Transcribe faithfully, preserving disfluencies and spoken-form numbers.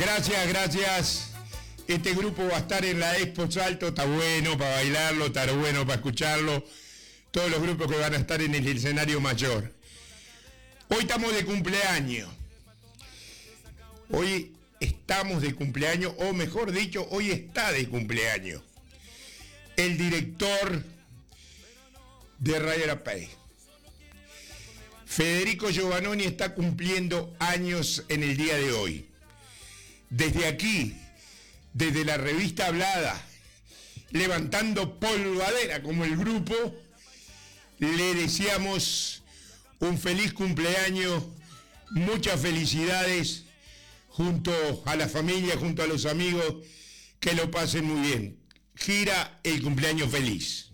Gracias, gracias. Este grupo va a estar en la Expo Salto, está bueno para bailarlo, está bueno para escucharlo. Todos los grupos que van a estar en el escenario mayor. Hoy estamos de cumpleaños. Hoy estamos de cumpleaños, o mejor dicho, hoy está de cumpleaños el director de Radio Arapey. Federico Giovannoni está cumpliendo años en el día de hoy. Desde aquí, desde la revista Hablada, levantando polvadera como el grupo, le deseamos un feliz cumpleaños, muchas felicidades junto a la familia, junto a los amigos, que lo pasen muy bien. Gira el cumpleaños feliz.